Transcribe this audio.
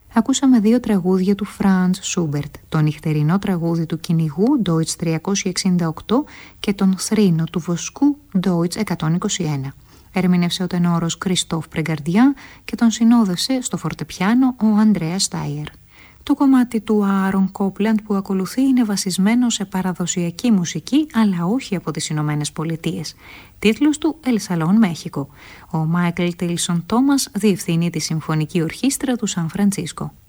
Ακούσαμε 2 τραγούδια του Φραντς Σούμπερτ, το νυχτερινό τραγούδι του κυνηγού Deutsch 368 και τον θρήνο του βοσκού Deutsch 121. Ερμήνευσε ο τενόρος Κριστόφ Πρεγκαρντιά και τον συνόδευσε στο φορτεπιάνο ο Ανδρέας Στάιερ. Το κομμάτι του Άρον Κόπλαντ που ακολουθεί είναι βασισμένο σε παραδοσιακή μουσική, αλλά όχι από τις Ηνωμένες Πολιτείες. Τίτλος του El Salón México. Ο Μάικλ Τίλσον Τόμας διευθύνει τη Συμφωνική Ορχήστρα του Σαν Φραντσίσκο.